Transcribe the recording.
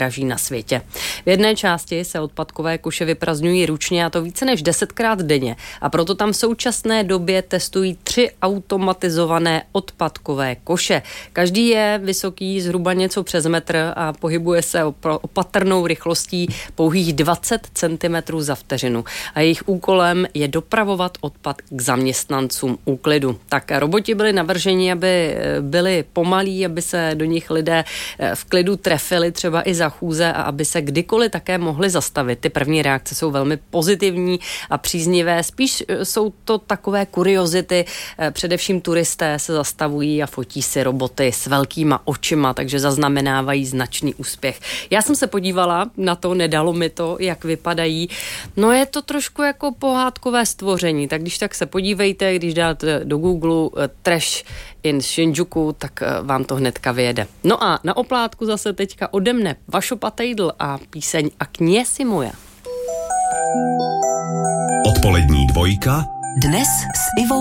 nejdražší na světě. V jedné části se odpadkové koše vyprazdňují ručně, a to více než 10krát denně. A proto tam v současné době testují 3 automatizované odpadkové koše. Každý je vysoký zhruba něco přes metr a pohybuje se opatrnou rychlostí pouhých 20 cm za vteřinu. A jejich úkolem je dopravovat odpad k zaměstnancům úklidu. Tak roboti byli navrženi, aby byli pomalí, aby se do nich lidé v klidu trefili třeba i za chůze a aby se kdykoliv také mohli zastavit. Ty první reakce jsou velmi pozitivní a příznivé. Spíš jsou to takové kuriozity. Především turisté se zastavují a fotí si roboty s velkýma očima, takže zaznamenávají značný úspěch. Já jsem se podívala na to, nedalo mi to, jak vypadají. No je to trošku jako pohádkové stvoření, tak když tak se podívejte, když dáte do Google Trash in Shinjuku, tak vám to hnedka vyjede. No a na oplátku zase teďka ode mne Vašo Patejdl a píseň A kněsi moja. Odpolední dvojka. Dnes s Ivou